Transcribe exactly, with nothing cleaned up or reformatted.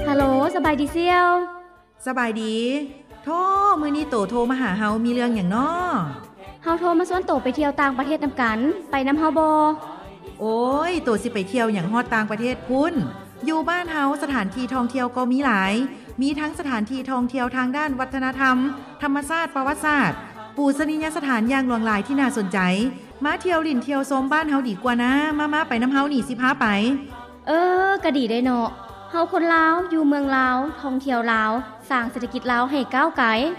ฮัลโหลสบายดีเซียวสบายดีโทรมื้อนี้โตโทรมาหาเฮามีเรื่องหยังน้อเฮาโทรมาชวนโตไปเที่ยวต่างประเทศนำกันไปนำเฮาบ่โอ้ยโตสิไปเที่ยวหยังฮอดต่างประเทศพุ่นอยู่บ้านเฮาสถานที่ท่องเที่ยวก็มีหลายมีทั้งสถานที่ท่องเที่ยวทางด้านวัฒนธรรมธรรมชาติประวัติศาสตร์ปูชนียสถานอย่างหลวงหลายที่น่าสนใจมาเที่ยวลิ่นเที่ยวชมบ้านเฮาดีกว่านะมาๆไปนำเฮานี่สิพาไปเออก็ดีได้เนาะเฮาคนลาวอยู่เมืองลาวท่องเที่ยวลาวสร้างเศรษฐกิจลาวให้ก้าวไกล